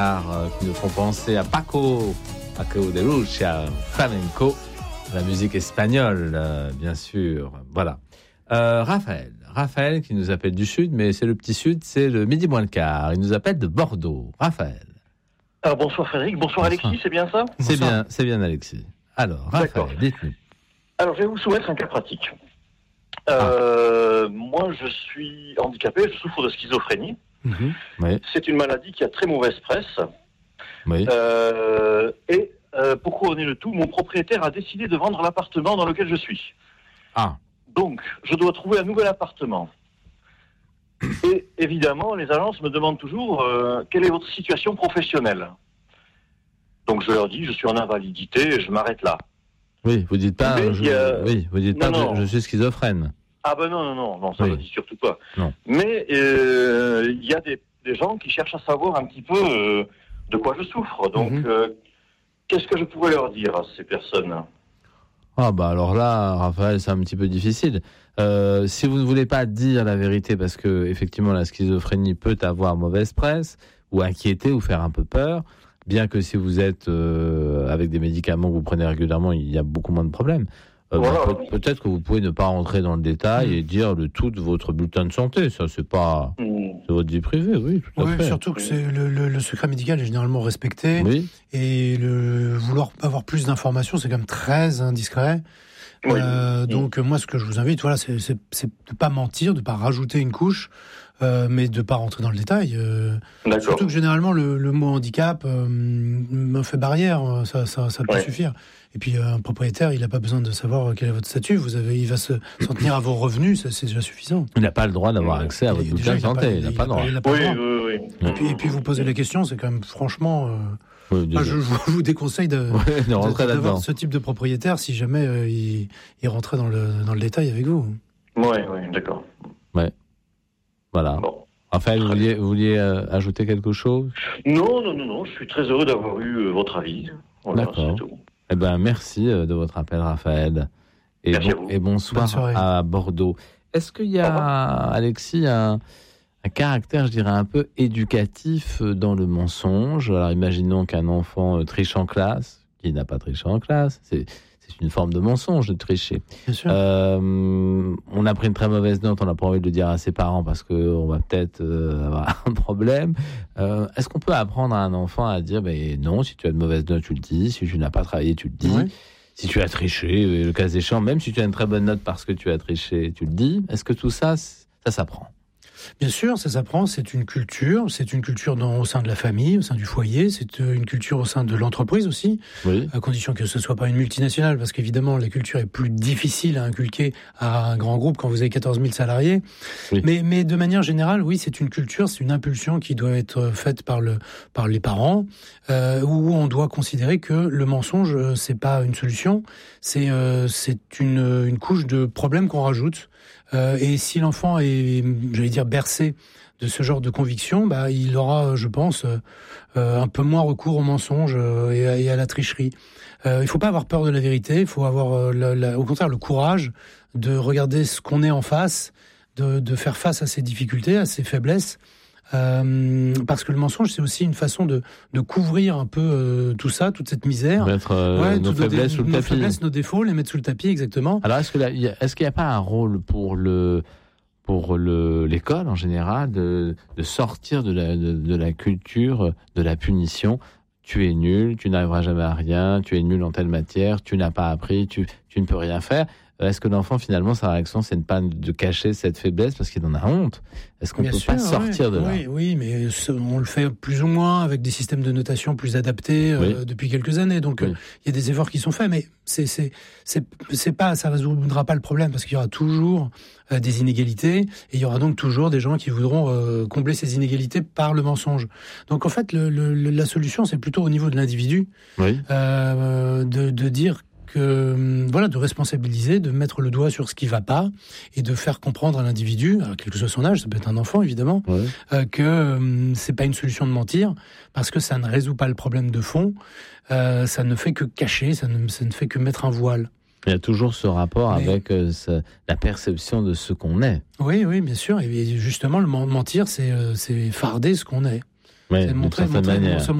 qui nous font penser à Paco de Lucia, flamenco, la musique espagnole, bien sûr. Voilà. Raphaël qui nous appelle du Sud, mais c'est le petit Sud, c'est le midi moins le quart. Il nous appelle de Bordeaux. Raphaël. Alors, bonsoir Frédéric, bonsoir Alexis, c'est bien ça ? C'est bien Alexis. Alors, Raphaël, dites-nous. Alors, je vais vous soumettre un cas pratique. Moi, je suis handicapé, je souffre de schizophrénie. Oui. C'est une maladie qui a très mauvaise presse. Oui. Pour couronner le tout, mon propriétaire a décidé de vendre l'appartement dans lequel je suis. Donc, je dois trouver un nouvel appartement. Et évidemment, les agences me demandent toujours quelle est votre situation professionnelle. Donc, je leur dis, je suis en invalidité et je m'arrête là. Oui, vous dites pas, je suis schizophrène. Ah ben non, ça je dis surtout pas. Non. Mais il y a des gens qui cherchent à savoir un petit peu de quoi je souffre. Donc, qu'est-ce que je pourrais leur dire à ces personnes ? Alors là, Raphaël, c'est un petit peu difficile. Si vous ne voulez pas dire la vérité, parce que effectivement la schizophrénie peut avoir mauvaise presse, ou inquiéter, ou faire un peu peur, bien que si vous êtes avec des médicaments que vous prenez régulièrement, il y a beaucoup moins de problèmes. Peut-être que vous pouvez ne pas rentrer dans le détail et dire le tout de votre bulletin de santé. Ça, c'est pas c'est votre vie privée, oui, tout à fait. Surtout que c'est le secret médical est généralement respecté. Oui. Et vouloir avoir plus d'informations, c'est quand même très indiscret. Oui. Donc moi, ce que je vous invite, c'est de pas mentir, de pas rajouter une couche, mais de pas rentrer dans le détail. Surtout que généralement le mot handicap me fait barrière, ça peut suffire. Et puis un propriétaire, il n'a pas besoin de savoir quel est votre statut. Il va s'en tenir à vos revenus, c'est déjà suffisant. Il n'a pas le droit d'avoir accès à votre bulletin de santé. Il n'a pas le droit. Oui. Et puis vous posez la question, c'est quand même franchement. Je vous déconseille d'avoir ce type de propriétaire si jamais il rentrait dans le détail avec vous. Oui, d'accord. Ouais. Voilà. Bon. Raphaël, vous vouliez ajouter quelque chose ? Non, je suis très heureux d'avoir eu votre avis. Voilà, d'accord. c'est tout. Eh ben, merci de votre appel, Raphaël. Et bonsoir à Bordeaux. Est-ce qu'il y a, Alexis, un caractère, je dirais, un peu éducatif dans le mensonge ? Alors, imaginons qu'un enfant triche en classe, qui n'a pas triché en classe, c'est une forme de mensonge de tricher. Bien sûr. On a pris une très mauvaise note, on n'a pas envie de le dire à ses parents parce qu'on va peut-être avoir un problème. Est-ce qu'on peut apprendre à un enfant à dire non, si tu as de mauvaises notes, tu le dis, si tu n'as pas travaillé, tu le dis, si tu as triché, le cas échéant, même si tu as une très bonne note parce que tu as triché, tu le dis. Est-ce que tout ça, ça s'apprend ? Bien sûr, ça s'apprend, c'est une culture au sein de la famille, au sein du foyer, c'est une culture au sein de l'entreprise aussi, à condition que ce soit pas une multinationale, parce qu'évidemment la culture est plus difficile à inculquer à un grand groupe quand vous avez 14 000 salariés, mais de manière générale, oui, c'est une culture, c'est une impulsion qui doit être faite par les parents, où on doit considérer que le mensonge, c'est pas une solution, c'est une couche de problème qu'on rajoute. Et si l'enfant est, j'allais dire, bercé de ce genre de conviction, il aura, je pense, un peu moins recours au mensonge et à la tricherie. Il faut pas avoir peur de la vérité, il faut avoir, au contraire, le courage de regarder ce qu'on est en face, de faire face à ses difficultés, à ses faiblesses. Parce que le mensonge, c'est aussi une façon de couvrir un peu tout ça, toute cette misère. Mettre nos faiblesses sous le tapis. Nos faiblesses, nos défauts, les mettre sous le tapis, exactement. Alors, est-ce qu'il n'y a pas un rôle pour l'école en général de sortir de la culture de la punition ? Tu es nul, tu n'arriveras jamais à rien, tu es nul en telle matière, tu n'as pas appris, tu ne peux rien faire. Est-ce que l'enfant, finalement, sa réaction, c'est de cacher cette faiblesse parce qu'il en a honte ? Est-ce qu'on ne peut pas sortir de là ? Oui, mais on le fait plus ou moins avec des systèmes de notation plus adaptés depuis quelques années. Donc, il y a des efforts qui sont faits, mais c'est pas, ça résoudra pas le problème parce qu'il y aura toujours des inégalités et il y aura donc toujours des gens qui voudront combler ces inégalités par le mensonge. Donc, en fait, la solution, c'est plutôt au niveau de l'individu, de dire de responsabiliser, de mettre le doigt sur ce qui va pas et de faire comprendre à l'individu, quel que soit son âge, ça peut être un enfant évidemment, que c'est pas une solution de mentir parce que ça ne résout pas le problème de fond, ça ne fait que cacher, ça ne fait que mettre un voile. Il y a toujours ce rapport avec la perception de ce qu'on est. Oui, bien sûr, et justement le mentir, c'est farder ce qu'on est. d'une certaine manière.